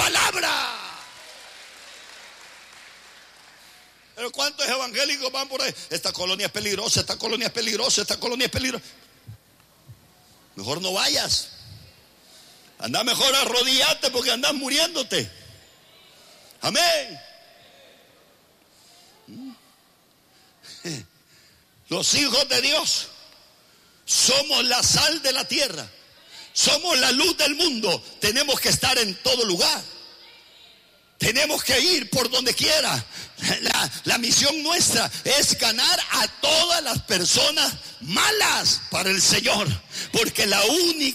palabra. Pero ¿cuántos evangélicos van por ahí? Esta colonia es peligrosa, esta colonia es peligrosa, esta colonia es peligrosa. Mejor no vayas. Anda mejor arrodillate porque andas muriéndote. Amén. Los hijos de Dios somos la sal de la tierra, somos la luz del mundo. Tenemos que estar en todo lugar. Tenemos que ir por donde quiera. La misión nuestra es ganar a todas las personas malas para el Señor, porque la única